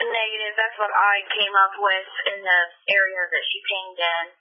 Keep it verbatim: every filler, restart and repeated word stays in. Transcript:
Negative. That's what I came up with in the area that she pinged in.